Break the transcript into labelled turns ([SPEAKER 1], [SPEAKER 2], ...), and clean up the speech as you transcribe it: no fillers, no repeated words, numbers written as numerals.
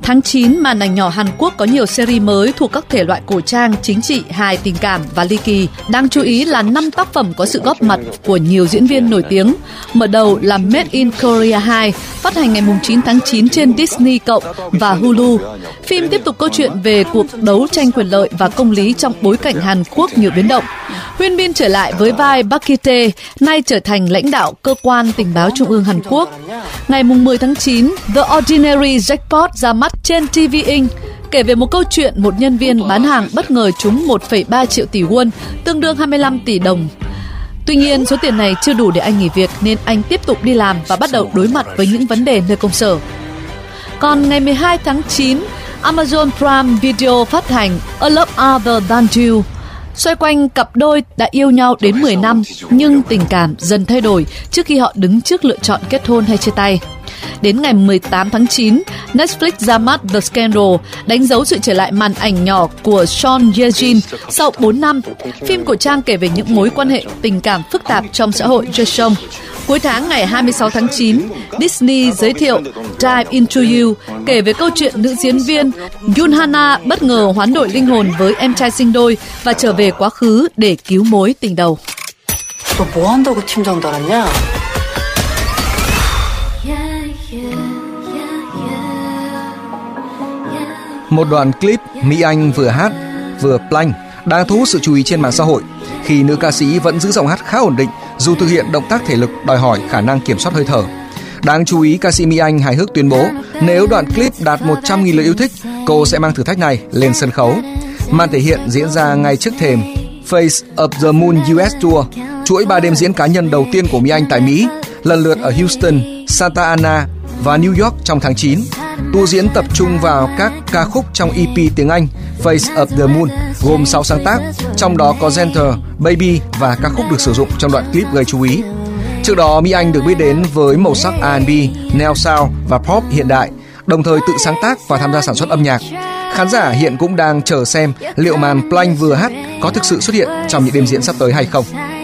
[SPEAKER 1] Tháng 9, màn ảnh nhỏ Hàn Quốc có nhiều series mới thuộc các thể loại cổ trang, chính trị, hài, tình cảm và ly kỳ. Đáng chú ý là 5 tác phẩm có sự góp mặt của nhiều diễn viên nổi tiếng. Mở đầu là Made in Korea 2, phát hành ngày 9 tháng 9 trên Disney Cộng và Hulu. Phim tiếp tục câu chuyện về cuộc đấu tranh quyền lợi và công lý trong bối cảnh Hàn Quốc nhiều biến động. Hyun Bin trở lại với vai Park Ki-tae, nay trở thành lãnh đạo cơ quan tình báo trung ương Hàn Quốc. Ngày 10 tháng 9, The Ordinary Jackpot ra mắt trên TV Inc. Kể về một câu chuyện một nhân viên bán hàng bất ngờ trúng 1,3 triệu tỷ won, tương đương 25 tỷ đồng. Tuy nhiên, số tiền này chưa đủ để anh nghỉ việc nên anh tiếp tục đi làm và bắt đầu đối mặt với những vấn đề nơi công sở. Còn ngày 12 tháng 9, Amazon Prime Video phát hành A Love Other Than You, xoay quanh cặp đôi đã yêu nhau đến 10 năm nhưng tình cảm dần thay đổi trước khi họ đứng trước lựa chọn kết hôn hay chia tay. Đến ngày 18 tháng 9, Netflix ra mắt The Scandal, đánh dấu sự trở lại màn ảnh nhỏ của Son Ye-jin sau 4 năm. Phim cổ trang kể về những mối quan hệ tình cảm phức tạp trong xã hội Joseon. Cuối tháng ngày 26 tháng 9, Disney giới thiệu Dive Into You, kể về câu chuyện nữ diễn viên Yoon Hana bất ngờ hoán đổi linh hồn với em trai sinh đôi và trở về quá khứ để cứu mối tình đầu.
[SPEAKER 2] 너 뭐 한다고 팀장 달았냐?
[SPEAKER 3] Một đoạn clip Mỹ Anh vừa hát vừa plank đang thu hút sự chú ý trên mạng xã hội khi nữ ca sĩ vẫn giữ giọng hát khá ổn định dù thực hiện động tác thể lực đòi hỏi khả năng kiểm soát hơi thở. Đáng chú ý, ca sĩ Mỹ Anh hài hước tuyên bố nếu đoạn clip đạt 100.000 lượt yêu thích, cô sẽ mang thử thách này lên sân khấu. Màn thể hiện diễn ra ngay trước thềm Face of the Moon US Tour, chuỗi 3 đêm diễn cá nhân đầu tiên của Mỹ Anh tại Mỹ, lần lượt ở Houston, Santa Ana và New York trong tháng 9. Tour diễn tập trung vào các ca khúc trong EP tiếng Anh Face of the Moon, gồm 6 sáng tác, trong đó có Gentle, Baby và ca khúc được sử dụng trong đoạn clip gây chú ý. Trước đó, Mỹ Anh được biết đến với màu sắc R&B, neo sound và pop hiện đại, đồng thời tự sáng tác và tham gia sản xuất âm nhạc. Khán giả hiện cũng đang chờ xem liệu màn plank vừa hát có thực sự xuất hiện trong những đêm diễn sắp tới hay không.